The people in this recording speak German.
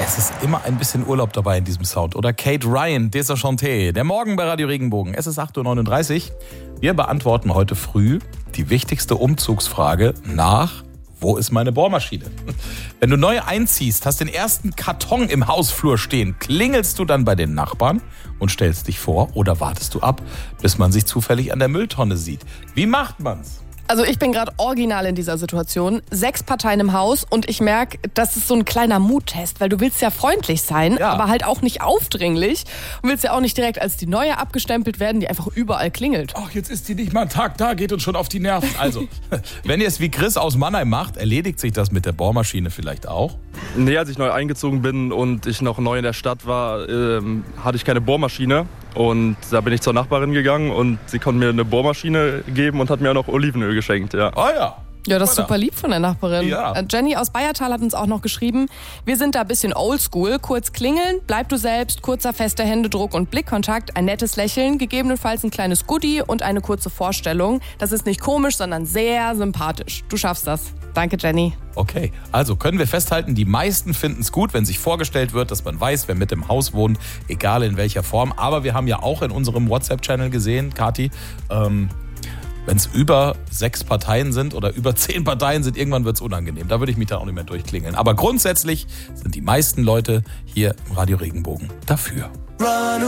Es ist immer ein bisschen Urlaub dabei in diesem Sound. Oder Kate Ryan, Deschanté, der Morgen bei Radio Regenbogen. Es ist 8.39 Uhr. Wir beantworten heute früh die wichtigste Umzugsfrage nach: Wo ist meine Bohrmaschine? Wenn du neu einziehst, hast den ersten Karton im Hausflur stehen, klingelst du dann bei den Nachbarn und stellst dich vor oder wartest du ab, bis man sich zufällig an der Mülltonne sieht? Wie macht man's? Also ich bin gerade original in dieser Situation. 6 Parteien im Haus und ich merke, das ist so ein kleiner Muttest, weil du willst ja freundlich sein, aber halt auch nicht aufdringlich und willst ja auch nicht direkt als die Neue abgestempelt werden, die einfach überall klingelt. Ach, jetzt ist die nicht mal einen Tag da, geht uns schon auf die Nerven. Also, wenn ihr es wie Chris aus Mannheim macht, erledigt sich das mit der Bohrmaschine vielleicht auch? Nee, als ich neu eingezogen bin und ich noch neu in der Stadt war, hatte ich keine Bohrmaschine. Und da bin ich zur Nachbarin gegangen und sie konnte mir eine Bohrmaschine geben und hat mir auch noch Olivenöl geschenkt, ja. Oh ja. Ja, das ist super lieb von der Nachbarin. Ja. Jenny aus Bayertal hat uns auch noch geschrieben, wir sind da ein bisschen oldschool. Kurz klingeln, bleib du selbst, kurzer fester Händedruck und Blickkontakt, ein nettes Lächeln, gegebenenfalls ein kleines Goodie und eine kurze Vorstellung. Das ist nicht komisch, sondern sehr sympathisch. Du schaffst das. Danke, Jenny. Okay, also können wir festhalten, die meisten finden es gut, wenn sich vorgestellt wird, dass man weiß, wer mit im Haus wohnt, egal in welcher Form. Aber wir haben ja auch in unserem WhatsApp-Channel gesehen, Kathi, wenn es über 6 Parteien sind oder über 10 Parteien sind, irgendwann wird es unangenehm. Da würde ich mich dann auch nicht mehr durchklingeln. Aber grundsätzlich sind die meisten Leute hier im Radio Regenbogen dafür.